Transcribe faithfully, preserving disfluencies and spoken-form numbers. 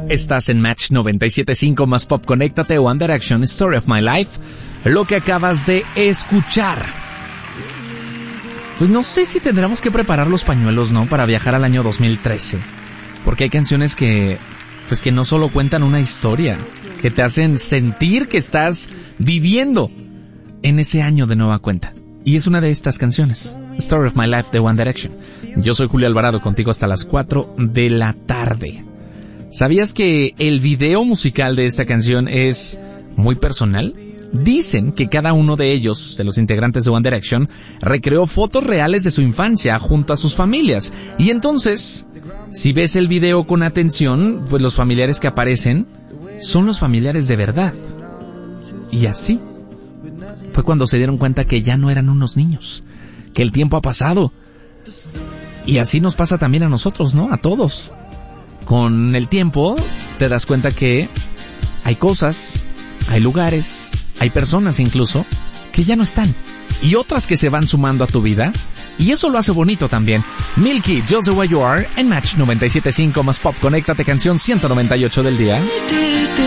Estás en Match noventa y siete punto cinco más Pop. Conéctate, One Direction, Story of My Life. Lo que acabas de escuchar. Pues no sé si tendremos que preparar los pañuelos, ¿no? Para viajar al año dos mil trece. Porque hay canciones que, pues que no solo cuentan una historia, que te hacen sentir que estás viviendo en ese año de nueva cuenta. Y es una de estas canciones, Story of My Life de One Direction. Yo soy Julio Alvarado, contigo hasta las cuatro de la tarde. ¿Sabías que el video musical de esta canción es muy personal? Dicen que cada uno de ellos, de los integrantes de One Direction, recreó fotos reales de su infancia junto a sus familias. Y entonces, si ves el video con atención, pues los familiares que aparecen son los familiares de verdad. Y así fue cuando se dieron cuenta que ya no eran unos niños, que el tiempo ha pasado. Y así nos pasa también a nosotros, ¿no? A todos. Con el tiempo te das cuenta que hay cosas, hay lugares, hay personas incluso que ya no están, y otras que se van sumando a tu vida, y eso lo hace bonito también. Milky, Just the Way You Are, en Match noventa y siete punto cinco más Pop. Conéctate, canción ciento noventa y ocho del día.